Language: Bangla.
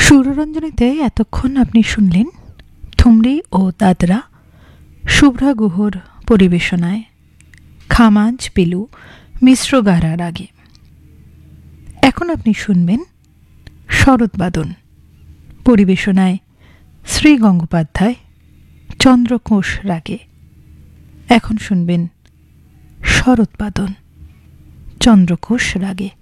সুররঞ্জনীতে এতক্ষণ আপনি শুনলেন ঠুমরি ও দাদরা শুভ্রা গুহর পরিবেশনায় খামাজ পিলু মিশ্র গারার আগে। এখন আপনি শুনবেন শরৎবাদন পরিবেশনায় শ্রী গঙ্গোপাধ্যায় চন্দ্রকোষ রাগে। এখন শুনবেন শরৎবাদন চন্দ্রকোষ রাগে।